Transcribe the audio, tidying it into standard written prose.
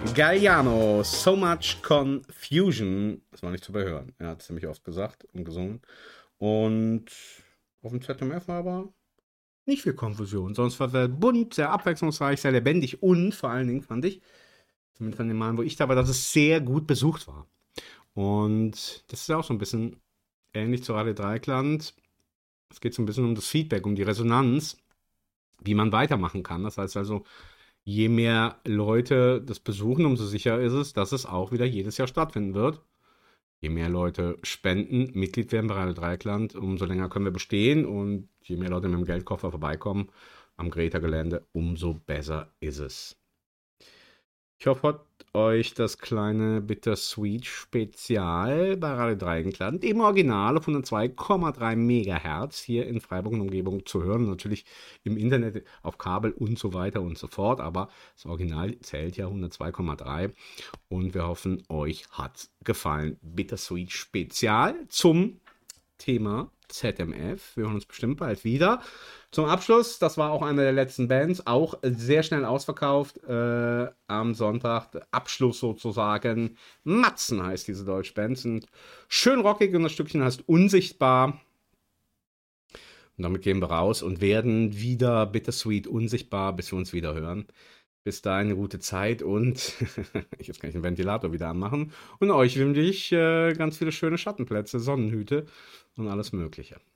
Galliano, So Much Confusion. Das war nicht zu überhören. Er hat es ziemlich oft gesagt und gesungen. Und auf dem ZMF war aber nicht viel Konfusion. Sonst war es bunt, sehr abwechslungsreich, sehr lebendig und vor allen Dingen fand ich, zumindest von den Malen, wo ich da war, dass es sehr gut besucht war. Und das ist ja auch so ein bisschen ähnlich zu Radio Dreieckland. Es geht so ein bisschen um das Feedback, um die Resonanz, wie man weitermachen kann. Das heißt also, je mehr Leute das besuchen, umso sicher ist es, dass es auch wieder jedes Jahr stattfinden wird. Je mehr Leute spenden, Mitglied werden bei Radio Dreieckland, umso länger können wir bestehen. Und je mehr Leute mit dem Geldkoffer vorbeikommen am Greta-Gelände, umso besser ist es. Ich hoffe, hat euch das kleine Bittersweet Spezial bei Radio Dreieckland im Original auf 102,3 MHz hier in Freiburg und Umgebung zu hören. Natürlich im Internet, auf Kabel und so weiter und so fort. Aber das Original zählt ja 102,3. Und wir hoffen, euch hat gefallen. Bittersweet Spezial zum Thema ZMF. Wir hören uns bestimmt bald wieder. Zum Abschluss, das war auch eine der letzten Bands, auch sehr schnell ausverkauft am Sonntag. Abschluss sozusagen. Matzen heißt diese deutsche Band. Sind schön rockig und das Stückchen heißt Unsichtbar. Und damit gehen wir raus und werden wieder Bittersweet unsichtbar, bis wir uns wieder hören. Bis dahin eine gute Zeit und jetzt kann ich den Ventilator wieder anmachen. Und euch wünsche ich ganz viele schöne Schattenplätze, Sonnenhüte und alles Mögliche.